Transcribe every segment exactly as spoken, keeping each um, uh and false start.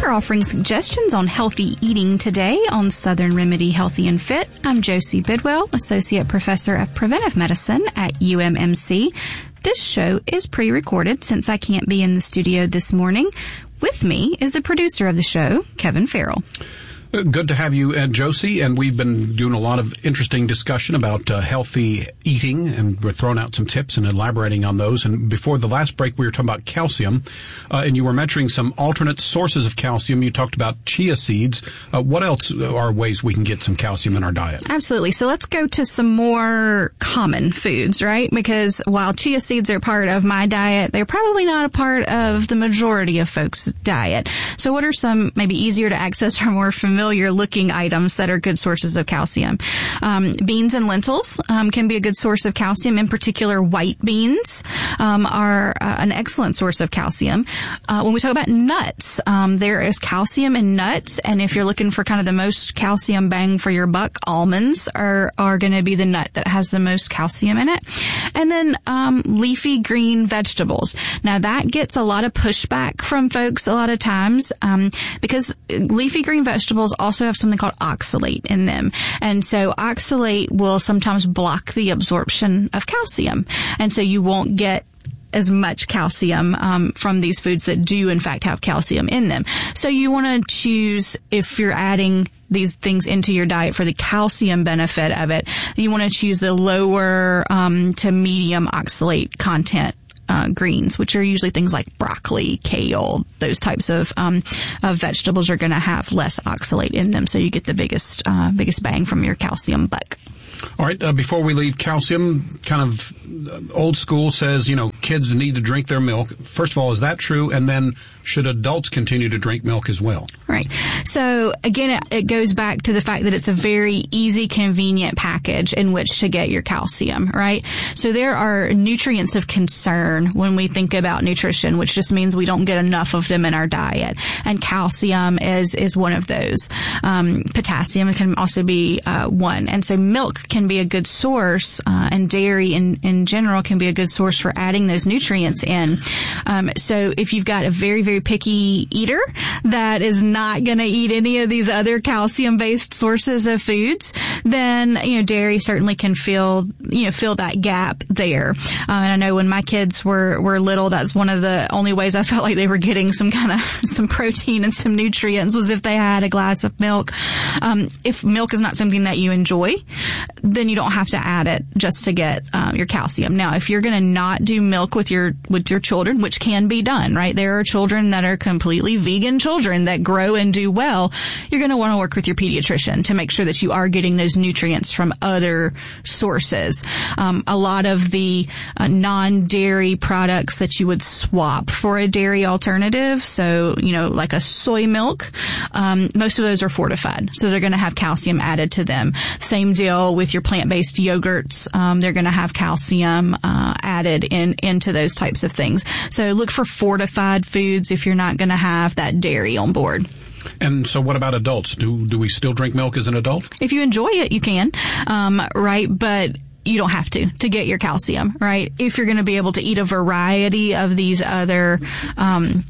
We're offering suggestions on healthy eating today on Southern Remedy Healthy and Fit. I'm Josie Bidwell, Associate Professor of Preventive Medicine at U M M C. This show is pre-recorded since I can't be in the studio this morning. With me is the producer of the show, Kevin Farrell. Good to have you, uh, Josie, and we've been doing a lot of interesting discussion about uh, healthy eating, and we're throwing out some tips and elaborating on those. And before the last break, we were talking about calcium, uh, and you were mentioning some alternate sources of calcium. You talked about chia seeds. Uh, what else are ways we can get some calcium in our diet? Absolutely. So let's go to some more common foods, right? Because while chia seeds are part of my diet, they're probably not a part of the majority of folks' diet. So what are some maybe easier to access or more familiar familiar looking items that are good sources of calcium? Um, beans and lentils um, can be a good source of calcium. In particular, white beans um, are uh, an excellent source of calcium. Uh, when we talk about nuts, um, there is calcium in nuts, and if you're looking for kind of the most calcium bang for your buck, almonds are are going to be the nut that has the most calcium in it. And then um, leafy green vegetables. Now that gets a lot of pushback from folks a lot of times um, because leafy green vegetables also have something called oxalate in them. And so oxalate will sometimes block the absorption of calcium. And so you won't get as much calcium um, from these foods that do in fact have calcium in them. So you want to choose, if you're adding these things into your diet for the calcium benefit of it, you want to choose the lower um, to medium oxalate content Uh, greens, which are usually things like broccoli, kale. Those types of um, of vegetables are going to have less oxalate in them, so you get the biggest uh, biggest bang from your calcium buck. All right, uh, before we leave, calcium, kind of old school says, you know, kids need to drink their milk. First of all, is that true? And then should adults continue to drink milk as well? Right. So again, it, it goes back to the fact that it's a very easy, convenient package in which to get your calcium, right? So there are nutrients of concern when we think about nutrition, which just means we don't get enough of them in our diet. And calcium is, is one of those. Um, potassium can also be, uh, one. And so milk can be a good source, uh, and dairy in, in general can be a good source for adding those nutrients in. Um, so if you've got a very, very picky eater that is not going to eat any of these other calcium-based sources of foods, then, you know, dairy certainly can fill, you know, fill that gap there. Uh, and I know when my kids were, were little, that's one of the only ways I felt like they were getting some kind of, some protein and some nutrients was if they had a glass of milk. Um, if milk is not something that you enjoy, then you don't have to add it just to get um, your calcium. Now, if you're going to not do milk with your with your children, which can be done, right? There are children that are completely vegan children that grow and do well. You're going to want to work with your pediatrician to make sure that you are getting those nutrients from other sources. Um, a lot of the uh, non-dairy products that you would swap for a dairy alternative, so, you know, like a soy milk, um, most of those are fortified, so they're going to have calcium added to them. Same deal with your plant-based yogurts. Um, they're going to have calcium uh, added in into those types of things. So look for fortified foods if you're not going to have that dairy on board. And so what about adults? Do do we still drink milk as an adult? If you enjoy it, you can, um, right? But you don't have to, to get your calcium, right? If you're going to be able to eat a variety of these other, um,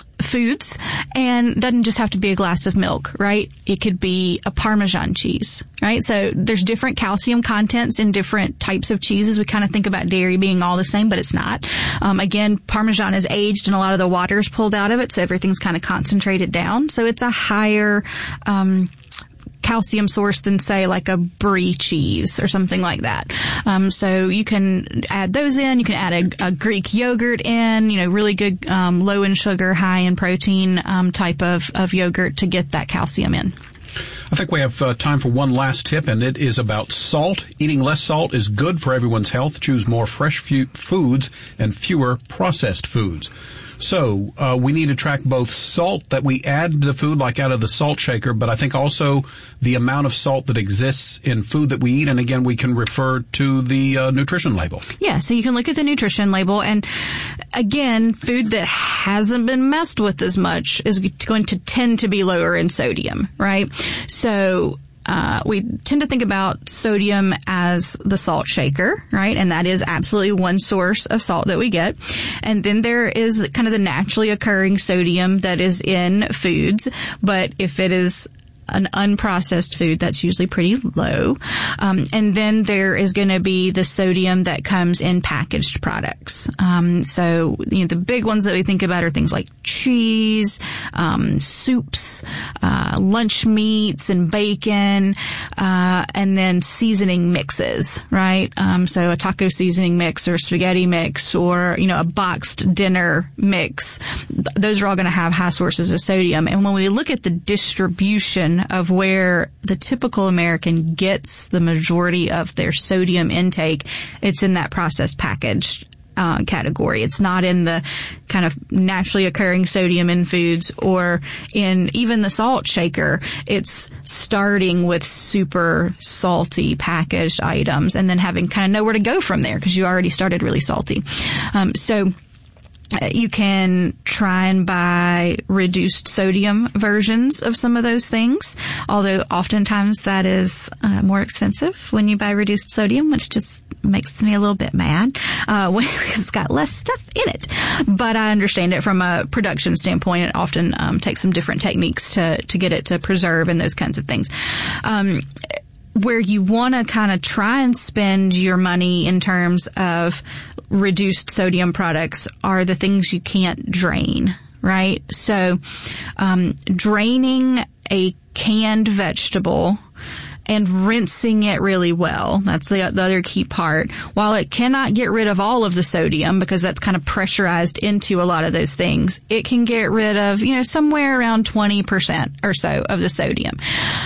foods, and it doesn't just have to be a glass of milk, right? It could be a Parmesan cheese, right? So there's different calcium contents in different types of cheeses. We kind of think about dairy being all the same, but it's not. Um, again, Parmesan is aged and a lot of the water is pulled out of it, so everything's kind of concentrated down. So it's a higher, um, calcium source than, say, like a brie cheese or something like that. Um, so you can add those in. You can add a, a Greek yogurt in, you know, really good, um, low in sugar, high in protein, um, type of, of yogurt to get that calcium in. I think we have uh, time for one last tip, and it is about salt. Eating less salt is good for everyone's health. Choose more fresh fu- foods and fewer processed foods. So uh, we need to track both salt that we add to the food, like out of the salt shaker, but I think also the amount of salt that exists in food that we eat. And again, we can refer to the uh, nutrition label. Yeah, so you can look at the nutrition label. And again, food that hasn't been messed with as much is going to tend to be lower in sodium, right? So uh, we tend to think about sodium as the salt shaker, right? And that is absolutely one source of salt that we get. And then there is kind of the naturally occurring sodium that is in foods. But if it is an unprocessed food, that's usually pretty low. Um, and then there is going to be the sodium that comes in packaged products. Um, so, you know, the big ones that we think about are things like cheese, um, soups, uh, lunch meats and bacon, uh, and then seasoning mixes, right? Um, so a taco seasoning mix or spaghetti mix or, you know, a boxed dinner mix. Those are all going to have high sources of sodium. And when we look at the distribution of where the typical American gets the majority of their sodium intake, it's in that processed packaged uh, category. It's not in the kind of naturally occurring sodium in foods or in even the salt shaker. It's starting with super salty packaged items and then having kind of nowhere to go from there because you already started really salty. Um, so you can try and buy reduced sodium versions of some of those things, although oftentimes that is uh, more expensive when you buy reduced sodium, which just makes me a little bit mad uh, when it's got less stuff in it. But I understand it from a production standpoint. It often um, takes some different techniques to to get it to preserve and those kinds of things. Um, where you want to kind of try and spend your money in terms of reduced sodium products are the things you can't drain, right? So, um, draining a canned vegetable and rinsing it really well. That's the, the other key part. While it cannot get rid of all of the sodium because that's kind of pressurized into a lot of those things, it can get rid of, you know, somewhere around twenty percent or so of the sodium.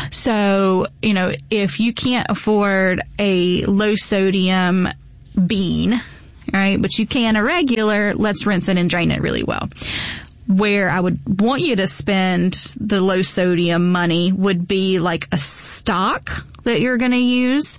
So, you know, if you can't afford a low sodium bean, right, but you can a regular, let's rinse it and drain it really well. Where I would want you to spend the low sodium money would be like a stock that you're going to use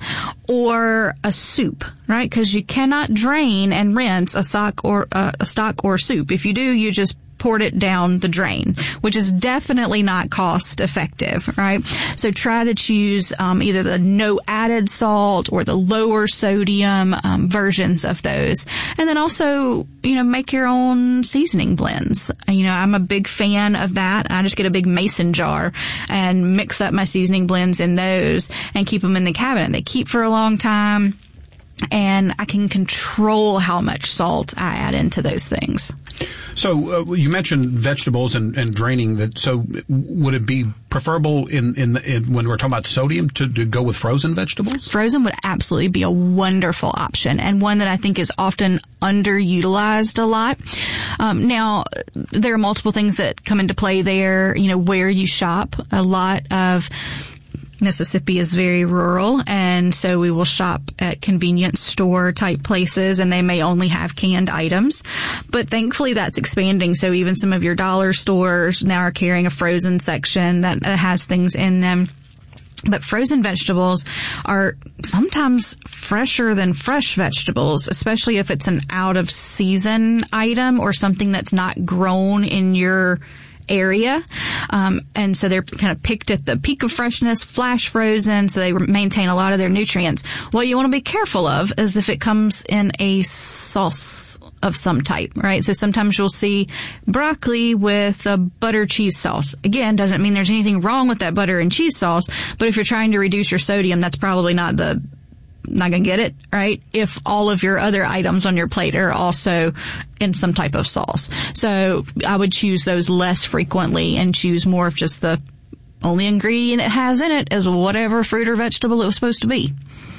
or a soup, right? Because you cannot drain and rinse a stock or uh, a stock or soup. If you do, you just poured it down the drain, which is definitely not cost effective, right? So try to choose um, either the no added salt or the lower sodium um, versions of those. And then also, you know, make your own seasoning blends. You know, I'm a big fan of that. I just get a big mason jar and mix up my seasoning blends in those and keep them in the cabinet. They keep for a long time, and I can control how much salt I add into those things. So uh, you mentioned vegetables and, and draining that. So would it be preferable in, in, the, in when we're talking about sodium to, to go with frozen vegetables? Frozen would absolutely be a wonderful option and one that I think is often underutilized a lot. Um, now, there are multiple things that come into play there. You know, where you shop. A lot of Mississippi is very rural, and so we will shop at convenience store type places, and they may only have canned items. But thankfully that's expanding, so even some of your dollar stores now are carrying a frozen section that, that has things in them. But frozen vegetables are sometimes fresher than fresh vegetables, especially if it's an out of season item or something that's not grown in your area. Um, and so they're kind of picked at the peak of freshness, flash frozen, so they maintain a lot of their nutrients. What you want to be careful of is if it comes in a sauce of some type, right? So sometimes you'll see broccoli with a butter cheese sauce. Again, doesn't mean there's anything wrong with that butter and cheese sauce, but if you're trying to reduce your sodium, that's probably not the not going to get it, right? If all of your other items on your plate are also in some type of sauce. So I would choose those less frequently and choose more of just the only ingredient it has in it is whatever fruit or vegetable it was supposed to be.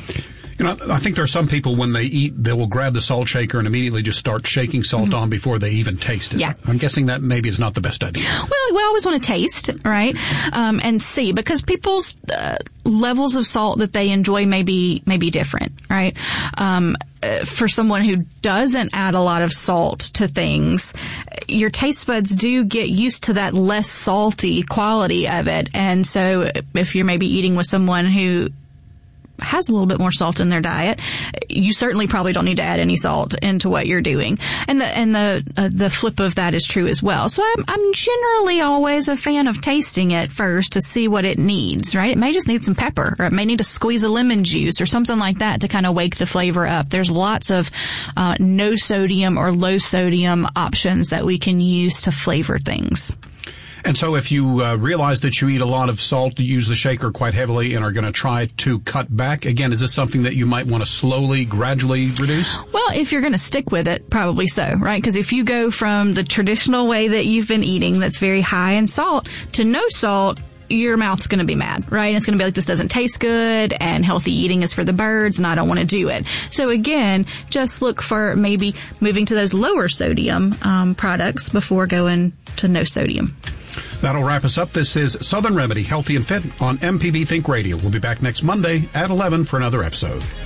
You know, I think there are some people when they eat, they will grab the salt shaker and immediately just start shaking salt mm-hmm. on before they even taste it. Yeah. I'm guessing that maybe is not the best idea. Well, we always want to taste, right? Um, and see, because people's uh, levels of salt that they enjoy may be, may be different, right? Um, uh, for someone who doesn't add a lot of salt to things, your taste buds do get used to that less salty quality of it. And so if you're maybe eating with someone who has a little bit more salt in their diet, you certainly probably don't need to add any salt into what you're doing. And the and the uh, the flip of that is true as well. So I'm I'm generally always a fan of tasting it first to see what it needs, right? It may just need some pepper, or it may need to squeeze a lemon juice or something like that to kind of wake the flavor up. There's lots of uh, no sodium or low sodium options that we can use to flavor things. And so if you uh, realize that you eat a lot of salt, you use the shaker quite heavily and are going to try to cut back, again, is this something that you might want to slowly, gradually reduce? Well, if you're going to stick with it, probably so, right? Because if you go from the traditional way that you've been eating that's very high in salt to no salt, your mouth's going to be mad, right? And it's going to be like, this doesn't taste good, and healthy eating is for the birds, and I don't want to do it. So again, just look for maybe moving to those lower sodium um, products before going to no sodium. That'll wrap us up. This is Southern Remedy, Healthy and Fit on M P B Think Radio. We'll be back next Monday at eleven for another episode.